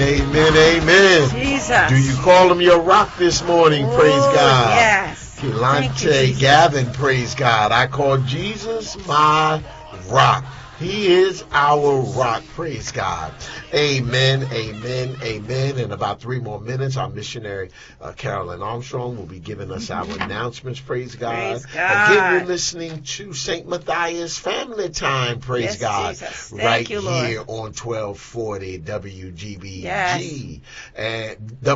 Amen, amen. Jesus. Do you call him your rock this morning? Oh, praise God. Yes. Kelante Gavin, praise God. I call Jesus my rock. He is our rock. Praise God. Amen, amen, amen. In about 3 more minutes, our missionary Carolyn Armstrong will be giving us our announcements. Praise God. Praise God. Again, you're listening to St. Matthias Family Time. Praise Yes, God. Jesus. Thank Right you, Lord. here on 1240 WGBG Yes. and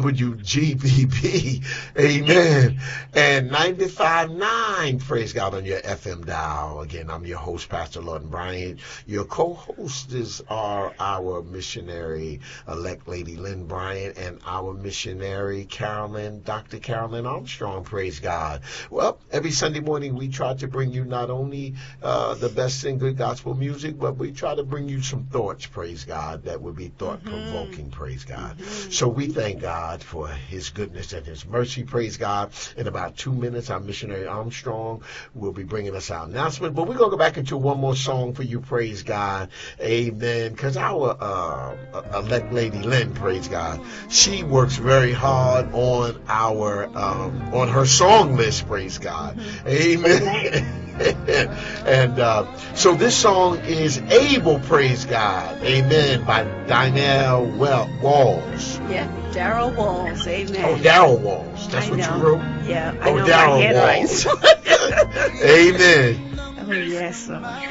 WGBB. Amen. And 95.9. Praise God on your FM dial. Again, I'm your host, Pastor Lawton Bryant. Your co-hosts are our missionary-elect Lady Lynn Bryant and our missionary Dr. Carolyn Armstrong. Praise God. Well, every Sunday morning we try to bring you not only the best and good gospel music, but we try to bring you some thoughts, praise God, that would be thought-provoking, praise God. So we thank God for his goodness and his mercy, praise God. In about 2 minutes, our missionary Armstrong will be bringing us our announcement, but we're going to go back into one more song for you, praise God. Amen. Because our elect Lady Lynn, praise God, she works very hard on our on her song list, praise God. Amen. And so this song is Able, praise God. Amen. By Dynell Walls. Yeah, Darrell Walls. Amen. Oh, Darrell Walls. That's what you wrote? Yeah, I know Darrell my handwriting. Walls. Amen. Oh, yes, Lord.